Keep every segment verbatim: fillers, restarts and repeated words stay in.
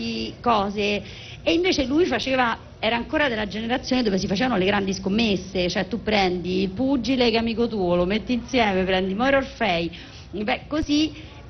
fargli cose, e invece lui faceva, era ancora della generazione dove si facevano le grandi scommesse, cioè tu prendi il pugile che è amico tuo, lo metti insieme, prendi Moro Orfei, beh, così,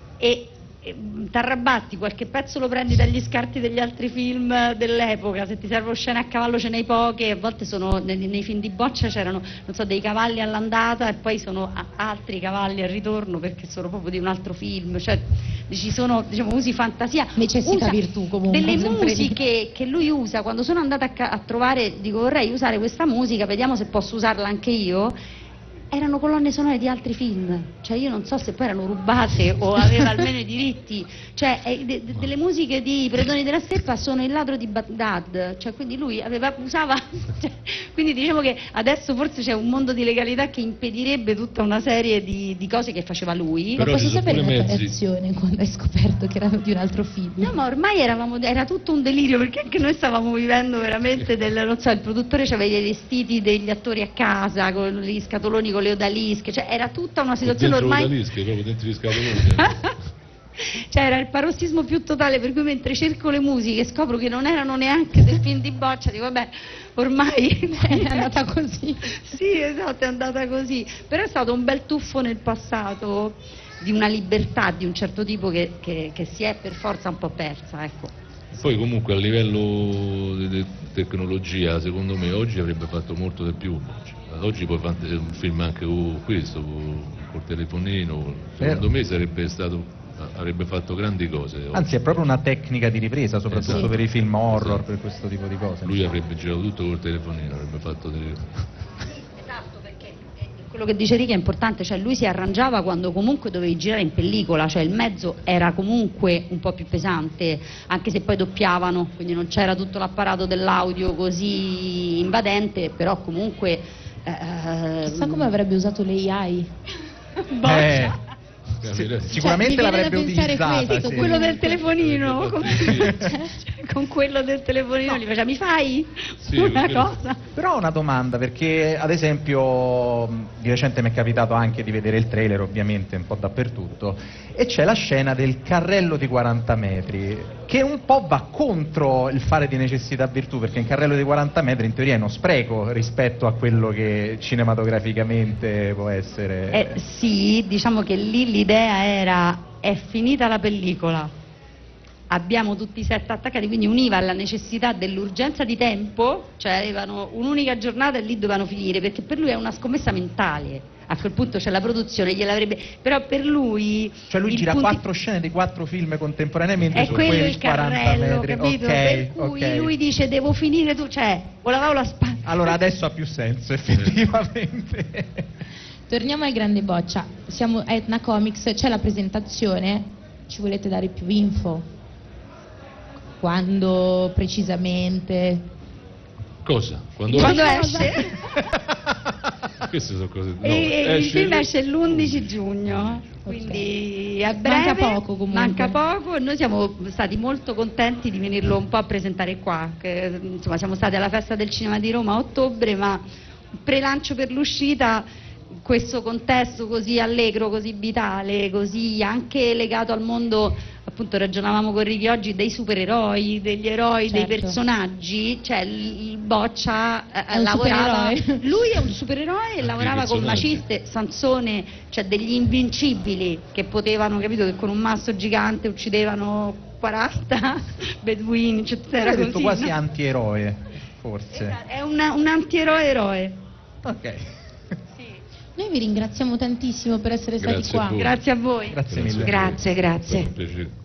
e t'arrabatti, qualche pezzo lo prendi dagli scarti degli altri film dell'epoca, se ti servono scene a cavallo ce n'hai poche, a volte sono nei, nei film di Boccia c'erano, non so, dei cavalli all'andata e poi sono a, altri cavalli al ritorno perché sono proprio di un altro film, cioè ci sono, diciamo, usi fantasia, necessita usa virtù comunque, delle sempre musiche che lui usa. Quando sono andata a, a trovare, dico vorrei usare questa musica, vediamo se posso usarla anche io, erano colonne sonore di altri film, cioè io non so se poi erano rubate o aveva almeno i diritti, cioè eh, de, de, delle musiche di Predoni della Steppa sono Il ladro di Baghdad, cioè quindi lui aveva, usava, cioè, quindi diciamo che adesso forse c'è un mondo di legalità che impedirebbe tutta una serie di, di cose che faceva lui. Ma Però posso ci sono sapere pure la tua mezzi. reazione quando hai scoperto che erano di un altro film? No, ma ormai eravamo, era tutto un delirio, perché anche noi stavamo vivendo veramente del, non so, il produttore aveva i vestiti degli attori a casa, con gli scatoloni con le odalische, cioè era tutta una situazione Dentro ormai... odalische, proprio dentro gli scatoloni. Cioè era il parossismo più totale, per cui mentre cerco le musiche scopro che non erano neanche del film di Boccia, dico vabbè, ormai È andata così. sì, esatto, è andata così, però è stato un bel tuffo nel passato di una libertà di un certo tipo che, che, che si è per forza un po' persa, ecco. Poi comunque a livello di di tecnologia, secondo me oggi avrebbe fatto molto di più. Oggi puoi fare un film anche con questo, col telefonino, secondo me sarebbe stato, avrebbe fatto grandi cose. Anzi, è proprio una tecnica di ripresa, soprattutto Esatto. per i film horror, Esatto. per questo tipo di cose. Lui avrebbe girato tutto col telefonino, avrebbe fatto delle... Esatto, perché eh, quello che dice Ricky è importante, cioè lui si arrangiava quando comunque dovevi girare in pellicola, cioè il mezzo era comunque un po' più pesante, anche se poi doppiavano, quindi non c'era tutto l'apparato dell'audio così invadente, però comunque... Eh, Chissà come avrebbe usato l'A I. Boccia. Eh, sì, sicuramente Cioè, mi viene l'avrebbe da pensare utilizzata. questo, Sì. Quello del telefonino, Avrebbe con, fatto cioè, con quello del telefonino gli faceva mi fai Sì, una perché- cosa? Però ho una domanda, perché ad esempio di recente mi è capitato anche di vedere il trailer, ovviamente un po' dappertutto, e c'è la scena del carrello di quaranta metri, che un po' va contro il fare di necessità virtù, perché un carrello di quaranta metri in teoria è uno spreco rispetto a quello che cinematograficamente può essere. Eh, sì, diciamo che lì l'idea era è finita la pellicola, abbiamo tutti i set attaccati, quindi univa alla necessità dell'urgenza di tempo, cioè avevano un'unica giornata e lì dovevano finire, perché per lui è una scommessa mentale. A quel punto c'è la produzione, gliel'avrebbe, però per lui Cioè lui il gira punti- quattro scene di quattro film contemporaneamente è su quello quei il quaranta carrello, metri. capito? Ok, Per cui ok. lui dice devo finire tu, cioè volevamo la spalla. Allora adesso ha più senso effettivamente. Torniamo al grande Boccia, siamo a Etna Comics, c'è la presentazione, ci volete dare più info? Quando precisamente? Cosa? Quando, Quando Cosa? esce? Queste sono cose... no, E il film lì- esce l'undici giugno, quindi a breve, Manca poco comunque. manca poco, e noi siamo stati molto contenti di venirlo un po' a presentare qua, che, insomma siamo stati alla Festa del Cinema di Roma a ottobre, ma prelancio per l'uscita, questo contesto così allegro, così vitale, così anche legato al mondo, appunto ragionavamo con Ricky oggi, dei supereroi, degli eroi, Certo. dei personaggi, cioè il il Boccia eh, È un lavorava, supereroe. lui è un supereroe e lavorava con personaggi. Maciste, Sansone, cioè degli invincibili che potevano, capito, che con un masso gigante uccidevano quaranta beduini, cioè era Hai detto così, quasi no? antieroe, forse. Esatto, è una- un antieroe eroe. Ok, Noi vi ringraziamo tantissimo per essere Grazie stati a qua. voi. Grazie a voi. grazie mille. Grazie, È grazie. stato un piacere.